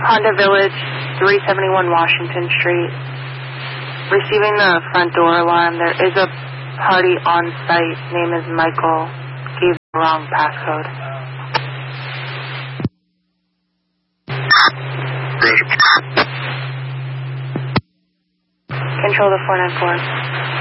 Honda Village, 371 Washington Street. Receiving the front door alarm. There is a party on site. Name is Michael. Gave the wrong passcode. Control the 494.